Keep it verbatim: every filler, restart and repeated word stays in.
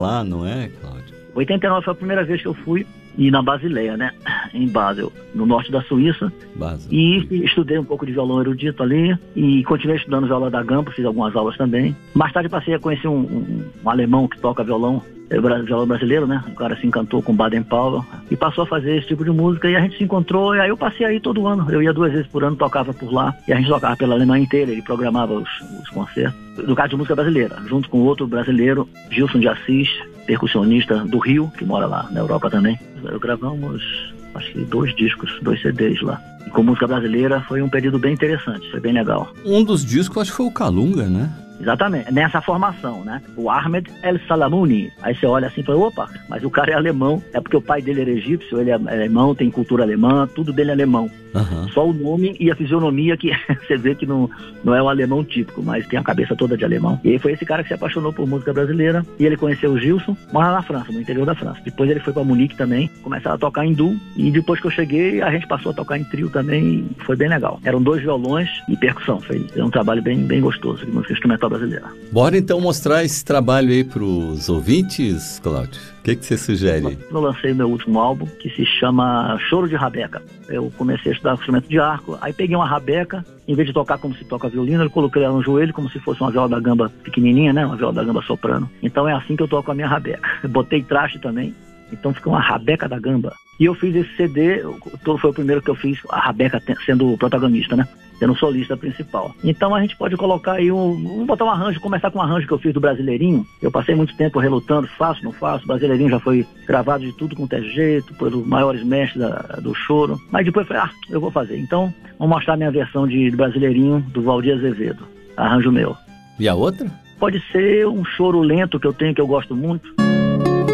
lá, não é, Cláudio? oitenta e nove foi a primeira vez que eu fui, e na Basileia, né? Em Basel, no norte da Suíça. Basel. E estudei um pouco de violão erudito ali, e continuei estudando viola da gamba, fiz algumas aulas também. Mais tarde passei a conhecer um, um, um alemão que toca violão, violão brasileiro, né? O cara se encantou com Baden Powell e passou a fazer esse tipo de música, e a gente se encontrou, e aí eu passei aí todo ano. Eu ia duas vezes por ano, tocava por lá, e a gente tocava pela Alemanha inteira, ele programava os, os concertos. No caso de música brasileira, junto com outro brasileiro, Gilson de Assis, percussionista do Rio, que mora lá na Europa também. Eu gravamos, acho que dois discos, dois C Ds lá. E com música brasileira foi um período bem interessante, foi bem legal. Um dos discos, acho que foi o Calunga, né? Exatamente, nessa formação, né? O Ahmed El Salamuni. Aí você olha assim e fala, opa, mas o cara é alemão. É porque o pai dele era egípcio, ele é alemão, tem cultura alemã, tudo dele é alemão. Uhum. Só o nome e a fisionomia que você vê que não, não é um alemão típico, mas tem a cabeça toda de alemão. E aí foi esse cara que se apaixonou por música brasileira, e ele conheceu o Gilson, mora na França, no interior da França. Depois ele foi para Munique também, começaram a tocar em duo, e depois que eu cheguei, a gente passou a tocar em trio também, e foi bem legal. Eram dois violões e percussão, foi um trabalho bem, bem gostoso de música instrumental brasileira. Bora então mostrar esse trabalho aí para os ouvintes, Cláudio. O que, que você sugere? Eu lancei meu último álbum, que se chama Choro de Rabeca. Eu comecei a estudar instrumento de arco, aí peguei uma rabeca, em vez de tocar como se toca violino, eu coloquei ela no joelho como se fosse uma viola da gamba pequenininha, né? Uma viola da gamba soprano. Então é assim que eu toco a minha rabeca. Eu botei traste também, então fica uma rabeca da gamba. E eu fiz esse C D, foi o primeiro que eu fiz, a rabeca sendo o protagonista, né? Sendo o solista principal. Então a gente pode colocar aí um... Vamos botar um arranjo, começar com um arranjo que eu fiz do Brasileirinho. Eu passei muito tempo relutando, faço, não faço. O Brasileirinho já foi gravado de tudo quanto é jeito, pelos maiores mestres da, do choro. Mas depois eu falei, ah, eu vou fazer. Então, vamos mostrar a minha versão de do Brasileirinho, do Valdir Azevedo. Arranjo meu. E a outra? Pode ser um choro lento que eu tenho, que eu gosto muito.